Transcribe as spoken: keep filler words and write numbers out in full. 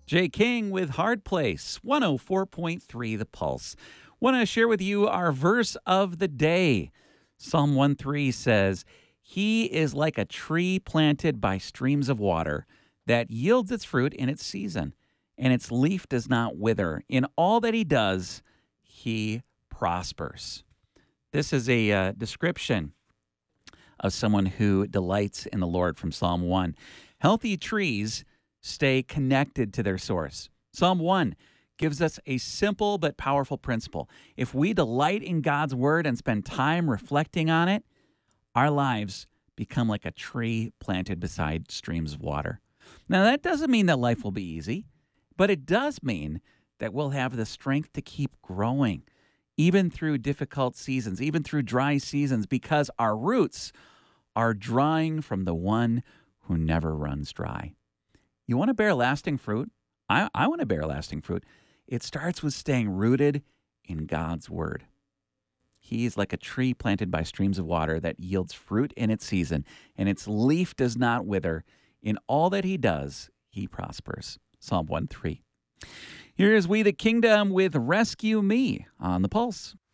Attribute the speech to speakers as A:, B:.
A: Jay King with Hard Place, one oh four point three The Pulse. Want to share with you our verse of the day. Psalm one three says, "He is like a tree planted by streams of water that yields its fruit in its season, and its leaf does not wither. In all that he does, he prospers." This is a uh, description of someone who delights in the Lord from Psalm one. Healthy trees stay connected to their source. Psalm one gives us a simple but powerful principle. If we delight in God's word and spend time reflecting on it, our lives become like a tree planted beside streams of water. Now, that doesn't mean that life will be easy, but it does mean that we'll have the strength to keep growing, even through difficult seasons, even through dry seasons, because our roots are drawing from the one who never runs dry. You want to bear lasting fruit? I, I want to bear lasting fruit. It starts with staying rooted in God's word. He is like a tree planted by streams of water that yields fruit in its season, and its leaf does not wither. In all that he does, he prospers. Psalm one three. Here is We the Kingdom with Rescue Me on The Pulse.